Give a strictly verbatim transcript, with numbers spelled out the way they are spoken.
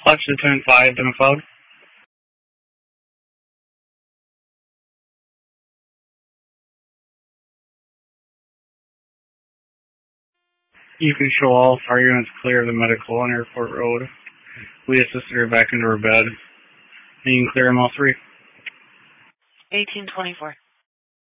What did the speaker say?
Clutch to turn five, then McLeod. You can show all fire units clear of the medical on Airport Road. We assisted her back into her bed. And you can clear them all three. eighteen twenty-four.